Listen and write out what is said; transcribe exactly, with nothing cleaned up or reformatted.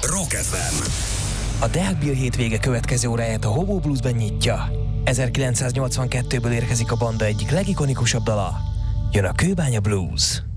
Rock ef em. A Death Bill hétvége következő óráját a Hobo Bluesben nyitja. ezerkilencszáznyolcvankettőből érkezik a banda egyik legikonikusabb dala. Jön a Kőbánya Blues.